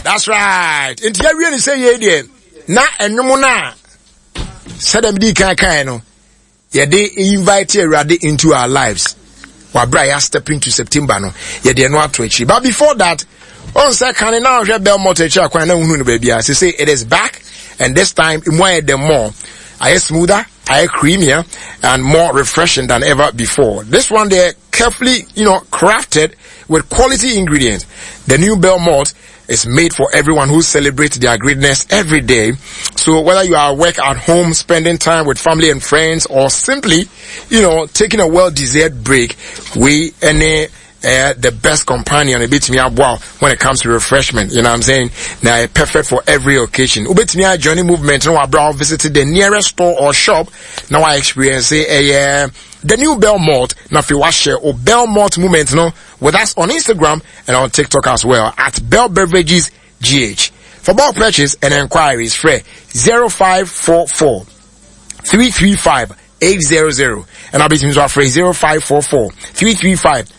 That's right. Inti ya really say ye de na enum na sadam di kan no. Ye dey invite Awurade into our lives. Wa bra ya step into September no. Ye dey no ato echi. But before that, on say kan na hwe Belmont echi akwan na hunu no baby a. Say it is back, and this time more the more. Are smoother, are creamier, and more refreshing than ever before. This one they're carefully, crafted with quality ingredients. The new Belmont is made for everyone who celebrates their greatness every day. So whether you are work at home, spending time with family and friends, or simply, taking a well-deserved break, we the best companion a bit me wow when it comes to refreshment, you know what I'm saying? Now perfect for every occasion. Ubet me a journey movement, no I visited the nearest store or shop. Now I experience the new Belmont, now if you watch share or Belmont movement, with us on Instagram and on TikTok as well at Bell Beverages GH. For bulk purchase and inquiries, free 0544 335 800 and I'll be to our phrase 0544 335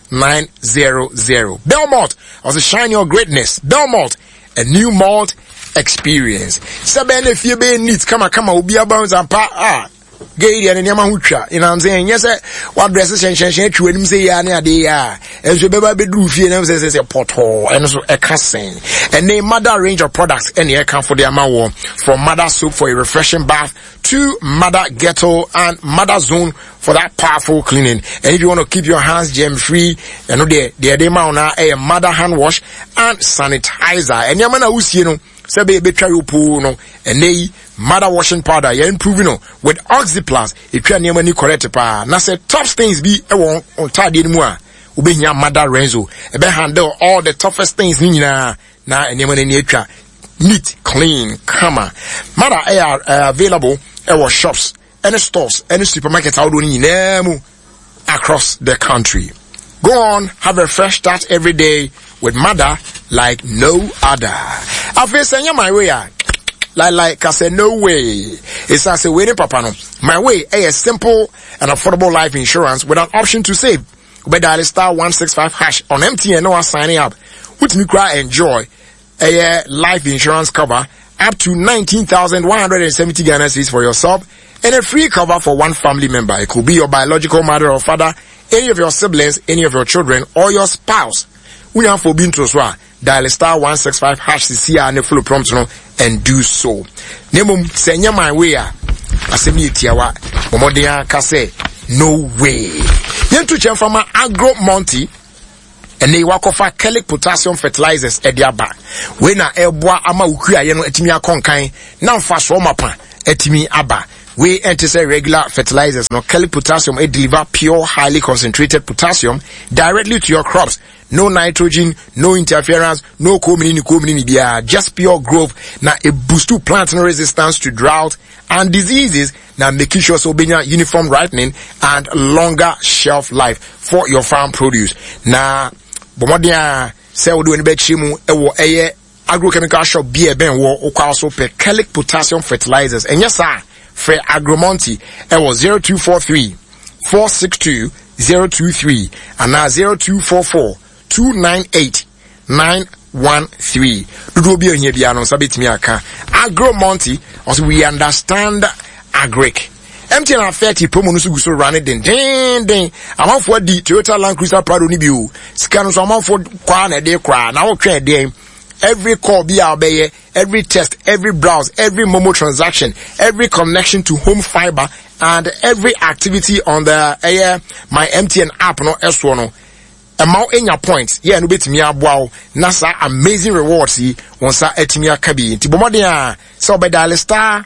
900. Belmont, also shine your greatness. Belmont, a new malt experience. Saben if you be needs, come on, be about and pa gay and yama hucha. You know what I'm saying? Yes, what dresses and to him say ya near the as you baby do and says a pothole and also a casting. And name mother range of products and here come for the amount from mother soap for a refreshing bath to mother ghetto and mother zone for that powerful cleaning. And if you want to keep your hands germ free, the amount a mother hand wash and sanitizer. And yamana usi Sebe betray upu no ene mother washing powder you improving with Oxyplus if you are ni correct pa na say top stains be on tade ni mu a ubenya mother Renzo ebe handle all the toughest things ni nyina na enema ni atwa neat clean kama mother are available at shops any stores any supermarket out ni nyina mu across the country. Go on, have a fresh start every day with mother like no other. I feel saying my way, like I said, no way. It's as a way, papa no. My way, a simple and affordable life insurance with an option to save. But dial *165# on MTN or signing up. With me cry enjoy a life insurance cover up to 19,170 Ghana cedis for yourself and a free cover for one family member. It could be your biological mother or father, any of your siblings, any of your children, or your spouse. We have for being to dial *165# CC and full prompt and do so. Nemum senya my way asemi tiawa omodia kase no way. Yentu chem from Agro Monty and they wakofa Kelly potassium fertilizers ediaba. We na eboa ama ukua ye no etimi akonkan na mfa so mapa etimi aba. We enter regular fertilizers. No Kelly potassium, it deliver pure, highly concentrated potassium directly to your crops. No nitrogen, no interference, no community, just pure growth. Now it boosts to plant resistance to drought and diseases. Now making sure so being uniform ripening and longer shelf life for your farm produce. Now, bomodia say we do any bechimu ewo eye agrochemical shop be ben wo also per Kelly potassium fertilizers. And yes sir. For Agromonti, it was 0243 462 023 and now 0244 298 913. Do be on here, Biano, Sabit Miaka. Agromonti, as we understand agric. MTN 30 promonusu so run it ding. Amount for the Toyota Land Cruiser Prado Nibu. Scanus amount for Kwan de Kra. Now, okay, day. Every call be obey, every test, every browse, every Momo transaction, every connection to home fiber, and every activity on the my MTN app no S1 amount in your points. Yeah, no bit me wow. Nasa amazing rewards see once etimia kabi. Tibomodia so by dial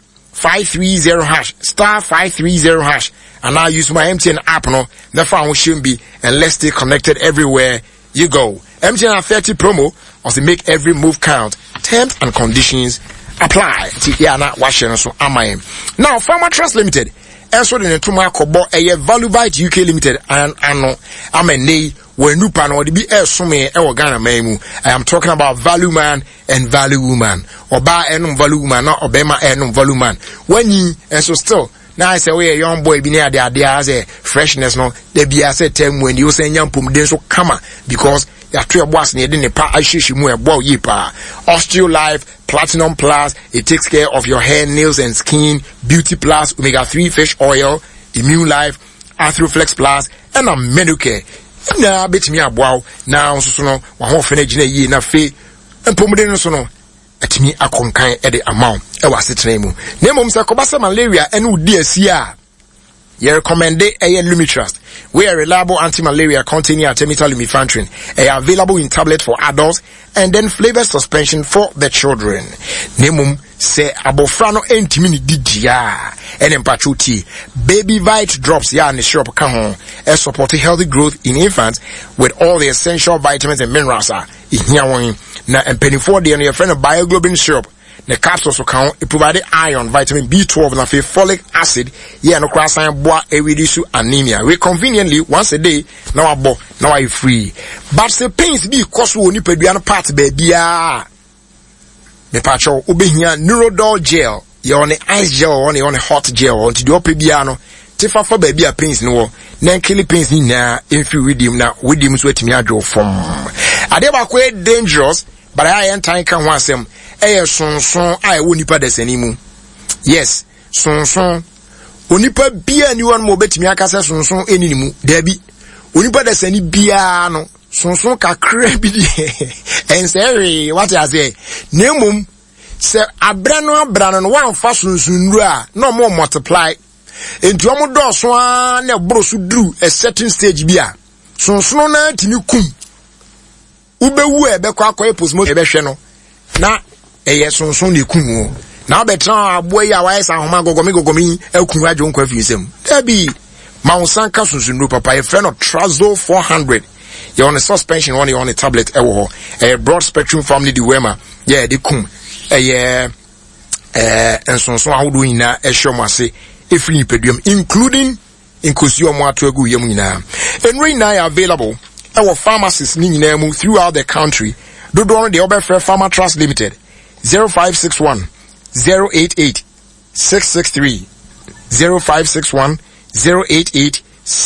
*530#, and now use my MTN app no. The phone shouldn't be, and let's stay connected everywhere you go. MTN 30 promo also make every move count. Terms and conditions apply. Now, Farmer Trust Limited. Also, the Netuma Kobo a Valubite UK Limited and Ano Amene when Nupan or the BS Sume Ghana Memu. I am talking about Value Man and Value Woman. Or Ba Enum Value Man, not Obema Enum Value Man. When you and so still Now I say, we a young boy, be near the idea as a freshness, no, there be a set time when you say young pum, then so come because your tree was near the pa, I shish mu a boy yipa. Osteo Life, Platinum Plus, it takes care of your hair, nails, and skin. Beauty Plus, Omega-3 fish oil, Immune Life, Arthroflex Plus, and a Medicare. Now, bet me a wow, now, so no, one whole finish in a year, na fe, and pomodeno so no. At me a concan at the amount. I was it name. Name Mr. Kobasa malaria and would dear Sia. You recommend a Lumitrust. We are reliable anti-malaria containing artemether lumefantrine. Available in tablet for adults and then flavored suspension for the children. Name say abofrano entimini digia and empachuti. Baby Vite drops ya and the syrup kahon and supporting healthy growth in infants with all the essential vitamins and minerals in here. Na empeni 4 day and your friend of bioglobin syrup. The capsules account it provided iron, vitamin B12 and folic acid. Yeah, no cross sign bois a reduce anemia. We conveniently once a day now I free. But the pains be cause we need to part baby. The patcho ubehia Neurodol gel. You on the ice gel on the hot gel on to the opiano. Tifa for baby a pains no. Then kill pains in na if you redeem now with him sweat me ajo from. Adeba quite dangerous, but I ain't time can want some. Son, I won't nipa desenimu. Yes, son, onipa bia anyone mo bet me akasa son enimu. Debi, onipa deseni bia no, son kakre bi and say, what I say, nemum, se abrano no one fast sunra, no more multiply. Into amu do so na brosu drew a certain stage bia. Son na timi kum. Ubewu ebe kwa postmortem ebe hwe no. Na sonson de kumu na betra aboy ya wa esa homa gogomi akunu adwo nkwa finsem dabi maunsan ka sunsun papa a friend of Trazol 400 you on a suspension on a tablet ewo a broad spectrum family diwema yeah de kum ensonson ahodo nyina ehwemase efri pedum including inkosuo mo atoagu yem nyina enwe nyina available our pharmacies ni nyina mu throughout the country do the Oberfair Pharma Trust Limited 0561 088 663 0561 088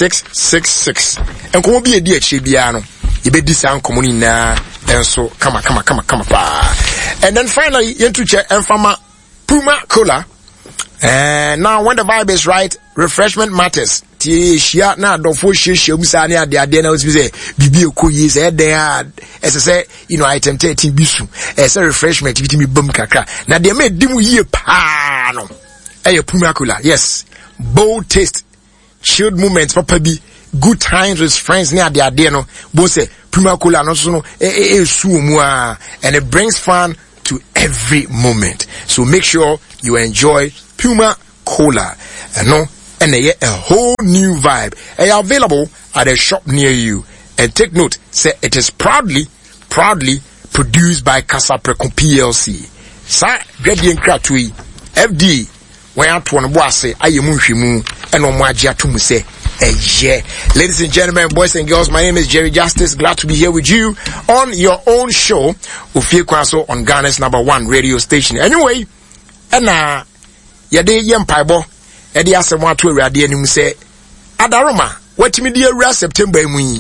666 and come be a dear chibiano you be this and communi na and so come pa and then finally into check and Pharma Puma Cola and now when the vibe is right refreshment matters shia na dofo hye musa ne ade na we say bibi ekoyi say there as say you know item 13 bisu say refreshment bitimi bam kakra na de me dimu yie pa no Puma Cola yes bold taste chilled moments papa bi good times with friends ne ade no bo say Puma Cola no so no su mu a and it brings fun to every moment so make sure you enjoy Puma Cola and no and a whole new vibe. Available at a shop near you. And take note, say it is proudly produced by Casapreco PLC. Sa Gradient Kratui FD when I want to say Ayamushimu and Omajia to say yeah. Ladies and gentlemen, boys and girls, my name is Jerry Justice. Glad to be here with you on your own show, Ufie Kwaso on Ghana's #1 radio station. Anyway, and yade yempaibo Edi asem wato awurade anim se adaroma watimi di awura September emu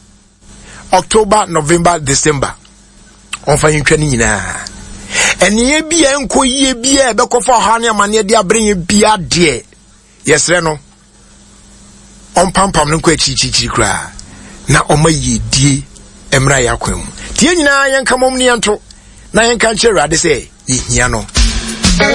October November December onfa yintwa ni nyina eniye bia enko yie bia bekofa ha ne amane de abrenye bia de yesre no onpampam no kwa chichichiri kra na omaye die emra yakwam tie nyina yenka mom ne yanto na yenka nche awurade se yehia no